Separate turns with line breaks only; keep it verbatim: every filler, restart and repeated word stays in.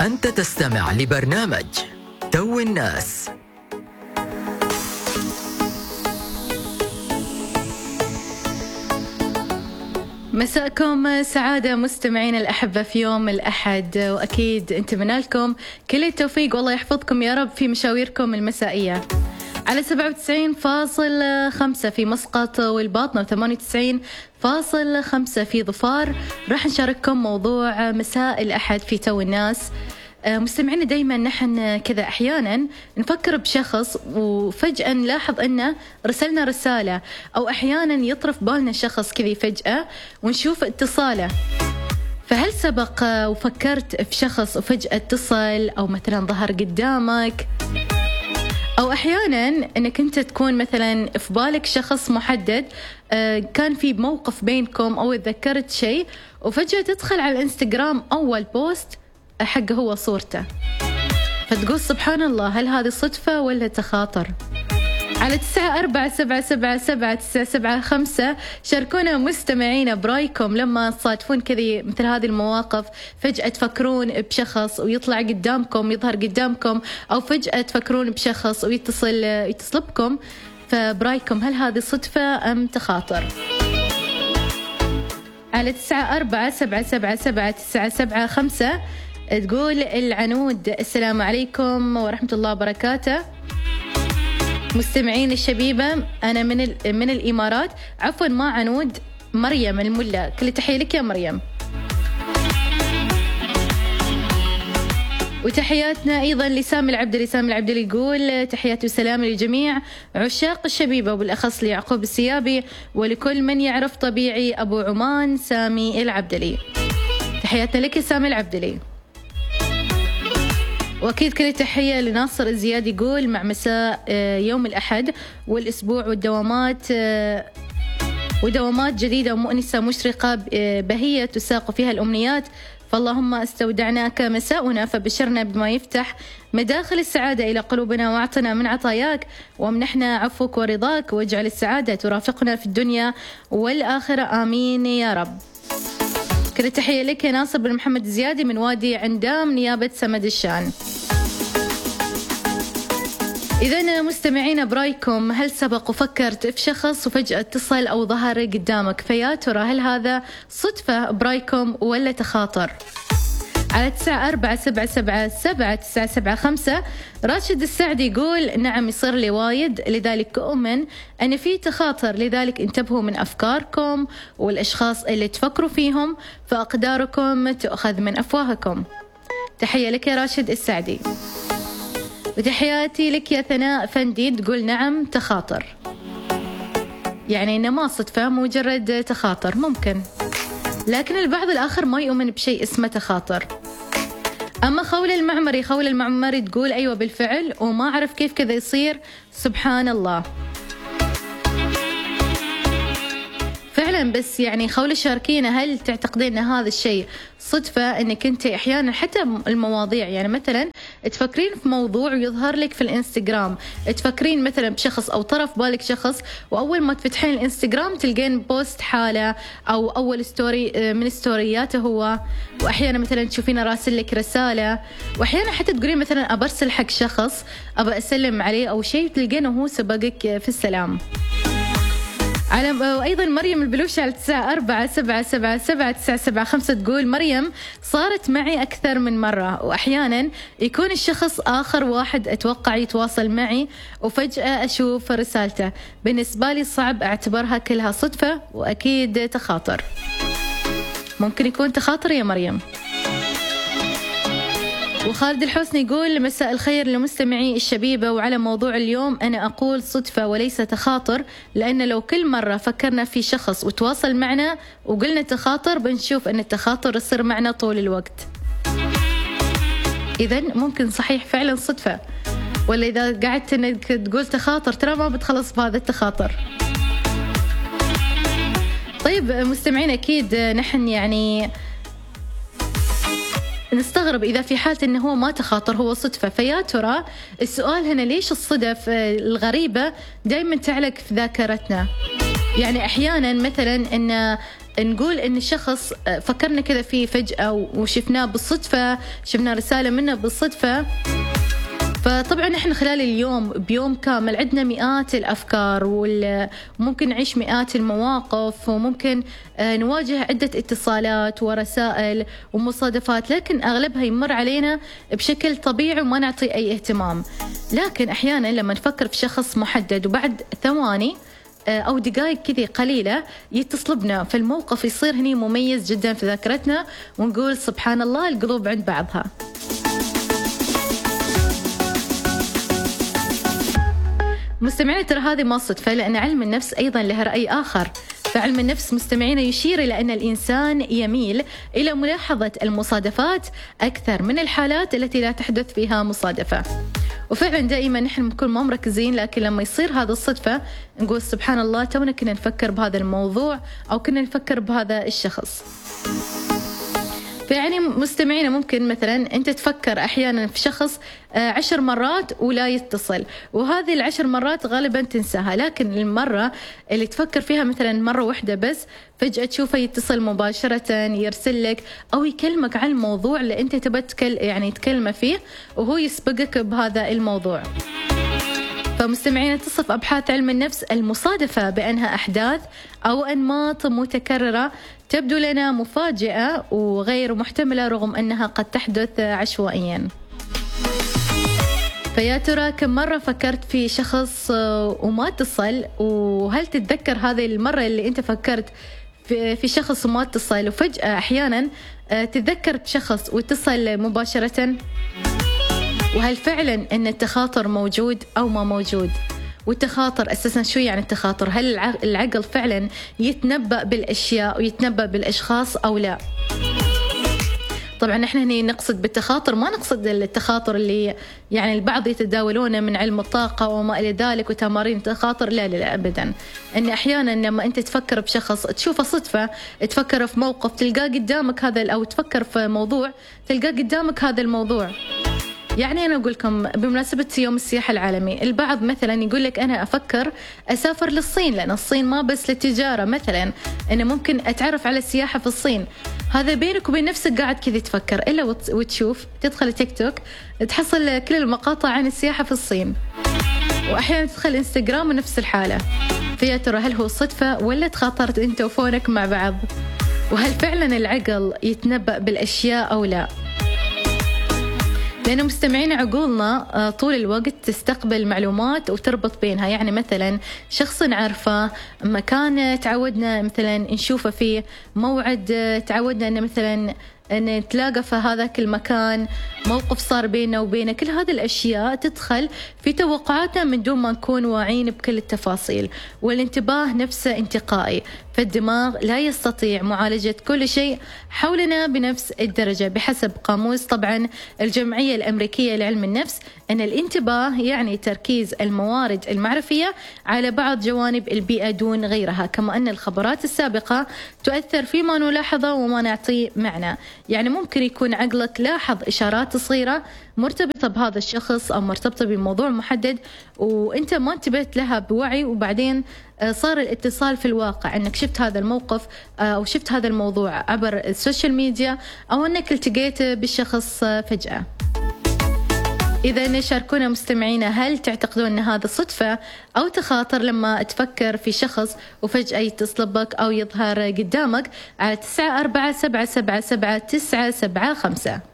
أنت تستمع لبرنامج تو الناس.
مساءكم سعادة مستمعين الأحبة في يوم الأحد، وأكيد نتمنى لكم كل التوفيق والله يحفظكم يا رب في مشاويركم المسائية. على سبعة وتسعين فاصل خمسة في مسقط والباطنة وثمانية وتسعين فاصل خمسة في ظفار راح نشارككم موضوع مساء الأحد في تو الناس. مستمعين دايما نحن كذا أحيانا نفكر بشخص وفجأة نلاحظ أنه رسلنا رسالة، أو أحيانا يطرف بالنا شخص كذي فجأة ونشوف اتصاله. فهل سبق وفكرت في شخص وفجأة اتصل أو مثلا ظهر قدامك؟ أو أحياناً أنك أنت تكون مثلاً في بالك شخص محدد كان في موقف بينكم أو تذكرت شيء وفجأة تدخل على الانستغرام أول بوست حقه هو صورته، فتقول سبحان الله هل هذه صدفة ولا تخاطر؟ على تسعة أربعة سبعة سبعة سبعة تسعة سبعة خمسة شاركونا مستمعين برايكم لما تصادفون كذي مثل هذه المواقف، فجأة تفكرون بشخص ويطلع قدامكم يظهر قدامكم، أو فجأة تفكرون بشخص ويتصل يتصل بكم، فبرايكم هل هذه صدفة أم تخاطر؟ على تسعة أربعة سبعة سبعة سبعة تسعة سبعة خمسة تقول العنود السلام عليكم ورحمة الله وبركاته. مستمعين الشبيبة أنا من من الإمارات، عفوا ما عنود، مريم الملا، كل تحية لك يا مريم. وتحياتنا أيضا لسامي العبدلي، سامي العبدلي يقول تحياتي وسلام للجميع عشاق الشبيبة وبالأخص ليعقوب السيابي ولكل من يعرف طبيعي أبو عمان سامي العبدلي. تحياتنا لك سامي العبدلي. وأكيد كل تحية لناصر الزياد يقول مع مساء يوم الأحد والأسبوع والدوامات ودوامات جديدة ومؤنسة مشرقة بهية تساق فيها الأمنيات، فاللهم استودعناك مساؤنا فبشرنا بما يفتح مداخل السعادة إلى قلوبنا واعطنا من عطاياك وامنحنا عفوك ورضاك واجعل السعادة ترافقنا في الدنيا والآخرة آمين يا رب. كل تحية لك يا ناصر بن محمد الزيادي من وادي عندام نيابة سمد الشان. إذن مستمعين برايكم هل سبق وفكرت في شخص وفجأة اتصل أو ظهر قدامك؟ فيا ترى هل هذا صدفة برايكم ولا تخاطر؟ على تسعة أربعة سبعة سبعة سبعة تسعة سبعة خمسة راشد السعدي يقول نعم يصير لي وايد، لذلك أؤمن أن في تخاطر، لذلك انتبهوا من أفكاركم والأشخاص اللي تفكروا فيهم فأقداركم تأخذ من أفواهكم. تحية لك يا راشد السعدي. وتحياتي لك يا ثناء فندي تقول نعم تخاطر، يعني إنه ما صدفة مجرد تخاطر ممكن، لكن البعض الآخر ما يؤمن بشيء اسمه تخاطر. أما خول المعمري، خول المعمري تقول أيوة بالفعل وما أعرف كيف كذا يصير، سبحان الله فعلا. بس يعني خول شاركينا هل تعتقدين أن هذا الشيء صدفة أنك أنت أحيانا حتى المواضيع، يعني مثلا تفكرين في موضوع ويظهر لك في الانستغرام، تفكرين مثلا بشخص أو طرف بالك شخص وأول ما تفتحين الانستغرام تلقين بوست حالة أو أول ستوري من ستورياته هو، وأحيانا مثلا تشوفين راسل لك رسالة، وأحيانا حتى تقولين مثلا أبرسل حق شخص أبى أسلم عليه أو شيء تلقينه هو سبقك في السلام. على وأيضا مريم البلوشي على تسعة أربعة سبعة سبعة سبعة تسعة سبعة خمسة تقول مريم صارت معي أكثر من مرة، وأحيانا يكون الشخص آخر واحد أتوقع يتواصل معي وفجأة أشوف رسالته، بالنسبة لي صعب أعتبرها كلها صدفة وأكيد تخاطر. ممكن يكون تخاطر يا مريم. وخالد الحسني يقول مساء الخير لمستمعي الشبيبة، وعلى موضوع اليوم أنا أقول صدفة وليس تخاطر، لأن لو كل مرة فكرنا في شخص وتواصل معنا وقلنا تخاطر بنشوف أن التخاطر يصير معنا طول الوقت. إذن ممكن صحيح فعلا صدفة، ولا إذا قعدت أنك تقول تخاطر ترى ما بتخلص بهذا التخاطر. طيب مستمعين أكيد نحن يعني نستغرب إذا في حالة إنه هو ما تخاطر هو صدفة. فيا ترى السؤال هنا ليش الصدف الغريبة دايما تعلق في ذاكرتنا؟ يعني أحيانا مثلا إن نقول إن الشخص فكرنا كذا فيه فجأة وشفناه بالصدفة، شفنا رسالة منه بالصدفة، فطبعا احنا خلال اليوم بيوم كامل عندنا مئات الأفكار وممكن نعيش مئات المواقف وممكن نواجه عدة اتصالات ورسائل ومصادفات، لكن أغلبها يمر علينا بشكل طبيعي وما نعطي أي اهتمام. لكن أحيانا لما نفكر في شخص محدد وبعد ثواني أو دقائق كذا قليلة يتصل بنا، فالموقف يصير هني مميز جدا في ذاكرتنا ونقول سبحان الله القلوب عند بعضها. مستمعينا ترى هذه ما صدفة، لأن علم النفس أيضا له رأي آخر. فعلم النفس مستمعينا يشير إلى أن الإنسان يميل إلى ملاحظة المصادفات أكثر من الحالات التي لا تحدث فيها مصادفة. وفعلا دائما نحن نكون ما مركزين، لكن لما يصير هذا الصدفة نقول سبحان الله تونا كنا نفكر بهذا الموضوع أو كنا نفكر بهذا الشخص. فيعني مستمعينا ممكن مثلا أنت تفكر أحيانا في شخص عشر مرات ولا يتصل، وهذه العشر مرات غالبا تنساها، لكن المرة اللي تفكر فيها مثلا مرة واحدة بس فجأة تشوفه يتصل مباشرة، يرسل لك أو يكلمك عن الموضوع اللي أنت تبى تكل يعني تكلمه فيه وهو يسبقك بهذا الموضوع. فمستمعين تصف أبحاث علم النفس المصادفة بأنها أحداث أو أنماط متكررة تبدو لنا مفاجئة وغير محتملة رغم أنها قد تحدث عشوائيا. فيا ترى كم مرة فكرت في شخص وما اتصل؟ وهل تتذكر هذه المرة اللي أنت فكرت في شخص وما اتصل وفجأة أحيانا تتذكر بشخص واتصل مباشرة؟ وهل فعلا أن التخاطر موجود أو ما موجود؟ والتخاطر أساسا شو يعني التخاطر؟ هل العقل فعلا يتنبأ بالأشياء ويتنبأ بالأشخاص أو لا؟ طبعا نحن هنا نقصد بالتخاطر ما نقصد التخاطر اللي يعني البعض يتداولونه من علم الطاقة وما إلى ذلك وتمارين التخاطر، لا لا لا أبدا. أن أحيانا لما أنت تفكر بشخص تشوفه صدفة، تفكر في موقف تلقاه قدامك هذا، أو تفكر في موضوع تلقاه قدامك هذا الموضوع. يعني أنا أقول لكم بمناسبة يوم السياحة العالمي، البعض مثلا يقول لك أنا أفكر أسافر للصين لأن الصين ما بس للتجارة، مثلا أنا ممكن أتعرف على السياحة في الصين. هذا بينك وبين نفسك قاعد كذا تفكر، إلا وتشوف تدخل تيك توك تحصل كل المقاطع عن السياحة في الصين، وأحيانا تدخل إنستغرام ونفس الحالة. فيا ترى هل هو صدفة ولا تخاطرت أنت وفونك مع بعض؟ وهل فعلا العقل يتنبأ بالأشياء أو لا؟ لأنه مستمعين عقولنا طول الوقت تستقبل معلومات وتربط بينها. يعني مثلا شخص نعرفه، مكان تعودنا مثلا نشوفه فيه، موعد تعودنا أن مثلا أن نتلاقى في هذاك المكان، موقف صار بيننا وبينه، كل هذه الأشياء تدخل في توقعاتنا من دون ما نكون واعين بكل التفاصيل. والانتباه نفسه انتقائي، فالدماغ لا يستطيع معالجة كل شيء حولنا بنفس الدرجة. بحسب قاموس طبعا الجمعية الأمريكية لعلم النفس، أن الانتباه يعني تركيز الموارد المعرفية على بعض جوانب البيئة دون غيرها، كما أن الخبرات السابقة تؤثر فيما نلاحظه وما نعطيه معنى. يعني ممكن يكون عقلك لاحظ إشارات صغيرة مرتبطة بهذا الشخص أو مرتبطة بموضوع محدد وإنت ما انتبهت لها بوعي، وبعدين صار الاتصال في الواقع أنك شفت هذا الموقف أو شفت هذا الموضوع عبر السوشيال ميديا، أو أنك التقيت بالشخص فجأة. إذا شاركونا مستمعينا، هل تعتقدون أن هذا صدفة أو تخاطر لما تفكر في شخص وفجأة يتصل بك أو يظهر قدامك؟ على تسعة أربعة سبعة سبعة سبعة تسعة سبعة خمسة.